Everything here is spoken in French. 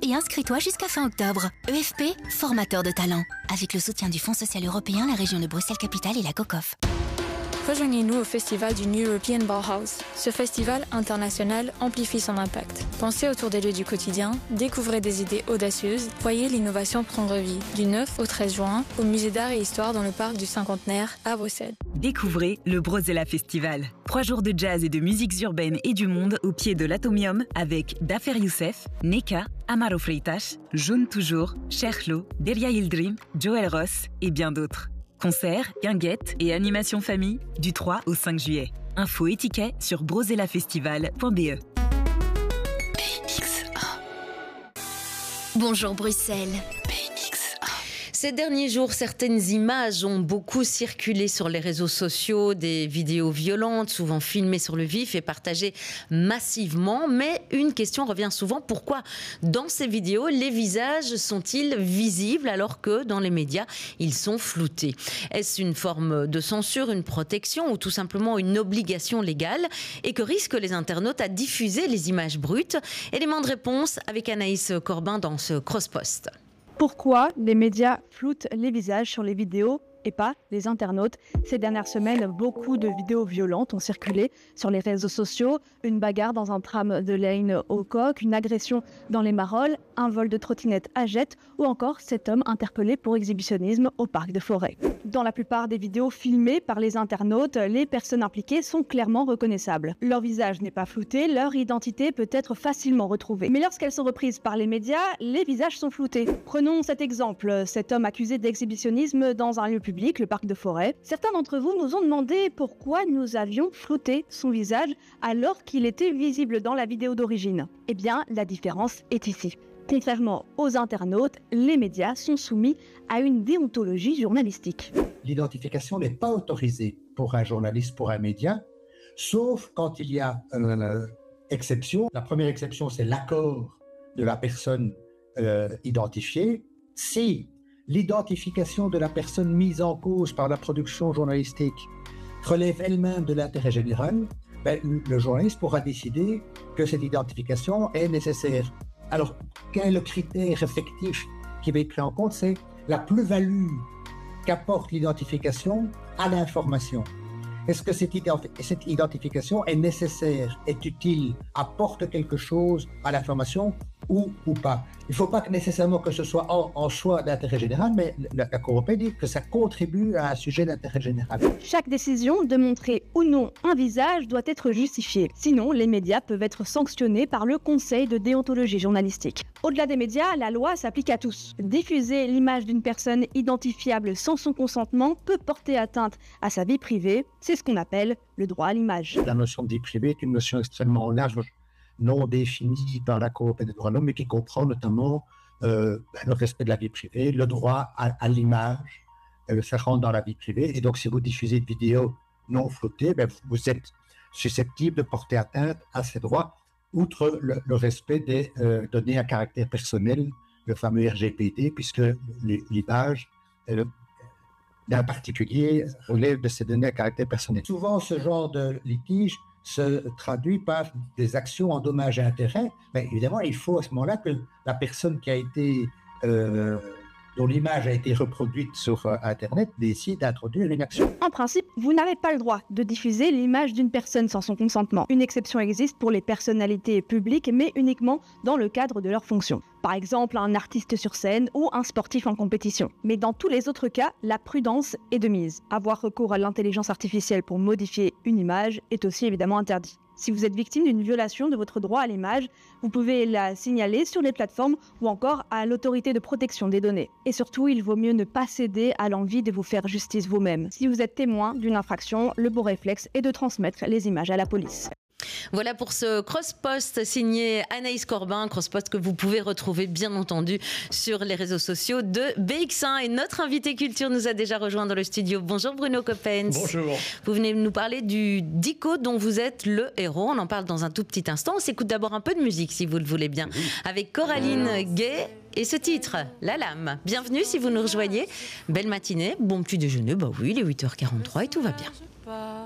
et inscris-toi jusqu'à fin octobre. EFP, formateur de talent. Avec le soutien du Fonds social européen, la région de Bruxelles-Capitale et la COCOF. Rejoignez-nous au festival du New European Bauhaus. Ce festival international amplifie son impact. Pensez autour des lieux du quotidien, découvrez des idées audacieuses, voyez l'innovation prendre vie. Du 9 au 13 juin, au Musée d'Art et Histoire dans le parc du Cinquantenaire à Bruxelles. Découvrez le Brozella Festival. 3 jours de jazz et de musiques urbaines et du monde au pied de l'Atomium avec Dafer Youssef, Neka, Amaro Freitas, Jaune Toujours, Cherchlo, Delia Yildirim, Joel Ross et bien d'autres. Concerts, guinguettes et animations famille du 3 au 5 juillet. Infos et tickets sur brozellafestival.be. Bonjour Bruxelles. Ces derniers jours, certaines images ont beaucoup circulé sur les réseaux sociaux, des vidéos violentes, souvent filmées sur le vif et partagées massivement. Mais une question revient souvent, pourquoi dans ces vidéos, les visages sont-ils visibles alors que dans les médias, ils sont floutés? Est-ce une forme de censure, une protection ou tout simplement une obligation légale? Et que risquent les internautes à diffuser les images brutes? Élément de réponse avec Anaïs Corbin dans ce Crosspost. Pourquoi les médias floutent les visages sur les vidéos et pas les internautes? Ces dernières semaines, beaucoup de vidéos violentes ont circulé sur les réseaux sociaux. Une bagarre dans un tram de Lane au Coq, une agression dans les Marolles, un vol de trottinette à Jette ou encore cet homme interpellé pour exhibitionnisme au parc de Forêt. Dans la plupart des vidéos filmées par les internautes, les personnes impliquées sont clairement reconnaissables. Leur visage n'est pas flouté, leur identité peut être facilement retrouvée. Mais lorsqu'elles sont reprises par les médias, les visages sont floutés. Prenons cet exemple, cet homme accusé d'exhibitionnisme dans un lieu public, le parc de Forêt. Certains d'entre vous nous ont demandé pourquoi nous avions flouté son visage alors qu'il était visible dans la vidéo d'origine. Eh bien, la différence est ici. Contrairement aux internautes, les médias sont soumis à une déontologie journalistique. L'identification n'est pas autorisée pour un journaliste, pour un média, sauf quand il y a une exception. La première exception, c'est l'accord de la personne identifiée. Si l'identification de la personne mise en cause par la production journalistique relève elle-même de l'intérêt général, le journaliste pourra décider que cette identification est nécessaire. Alors, quel est le critère effectif qui va être pris en compte? C'est la plus-value qu'apporte l'identification à l'information. Est-ce que cette identification est nécessaire, est utile, apporte quelque chose à l'information ou pas? Il ne faut pas nécessairement que ce soit en soi d'intérêt général, mais la Cour européenne dit que ça contribue à un sujet d'intérêt général. Chaque décision de montrer ou non un visage doit être justifiée. Sinon, les médias peuvent être sanctionnés par le Conseil de déontologie journalistique. Au-delà des médias, la loi s'applique à tous. Diffuser l'image d'une personne identifiable sans son consentement peut porter atteinte à sa vie privée. C'est ce qu'on appelle le droit à l'image. La notion de vie privée est une notion extrêmement large, non définie par la Cour européenne des droits de l'homme, mais qui comprend notamment le respect de la vie privée, le droit à l'image, ça rentre dans la vie privée. Et donc, si vous diffusez une vidéo non floutée, vous êtes susceptible de porter atteinte à ces droits, outre le respect des données à caractère personnel, le fameux RGPD, puisque l'image d'un particulier relève de ces données à caractère personnel. Souvent, ce genre de litige se traduit par des actions en dommages et intérêts. Mais évidemment, il faut à ce moment-là que la personne qui a été, dont l'image a été reproduite sur Internet décide d'introduire une action. En principe, vous n'avez pas le droit de diffuser l'image d'une personne sans son consentement. Une exception existe pour les personnalités publiques, mais uniquement dans le cadre de leur fonction. Par exemple, un artiste sur scène ou un sportif en compétition. Mais dans tous les autres cas, la prudence est de mise. Avoir recours à l'intelligence artificielle pour modifier une image est aussi évidemment interdit. Si vous êtes victime d'une violation de votre droit à l'image, vous pouvez la signaler sur les plateformes ou encore à l'autorité de protection des données. Et surtout, il vaut mieux ne pas céder à l'envie de vous faire justice vous-même. Si vous êtes témoin d'une infraction, le bon réflexe est de transmettre les images à la police. Voilà pour ce Crosspost signé Anaïs Corbin, Crosspost que vous pouvez retrouver bien entendu sur les réseaux sociaux de BX1. Et notre invité culture nous a déjà rejoint dans le studio. Bonjour Bruno Coppens. Bonjour. Vous venez nous parler du Dico dont vous êtes le héros. On en parle dans un tout petit instant. On s'écoute d'abord un peu de musique si vous le voulez bien. Avec Coraline Gay et ce titre, La Lame. Bienvenue si vous nous rejoignez. Belle matinée, bon petit déjeuner. Bah oui, il est 8h43 et tout va bien.